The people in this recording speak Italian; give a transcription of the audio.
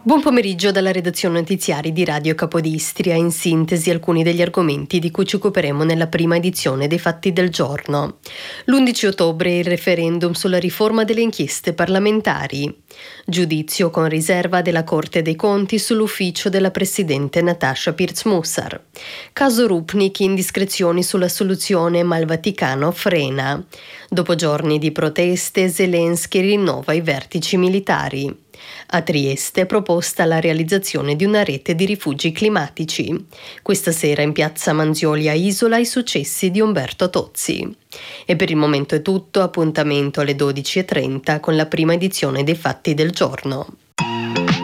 Buon pomeriggio dalla redazione notiziari di Radio Capodistria, in sintesi alcuni degli argomenti di cui ci occuperemo nella prima edizione dei Fatti del Giorno. L'11 ottobre il referendum sulla riforma delle inchieste parlamentari. Giudizio con riserva della Corte dei Conti sull'ufficio della Presidente Natasha Pirc-Musar. Caso Rupnik, indiscrezioni sulla soluzione ma il Vaticano frena. Dopo giorni di proteste, Zelensky rinnova i vertici militari. A Trieste è proposta la realizzazione di una rete di rifugi climatici. Questa sera in piazza Manzioli a Isola i successi di Umberto Tozzi. E per il momento è tutto, appuntamento alle 12:30 con la prima edizione dei Fatti del Giorno.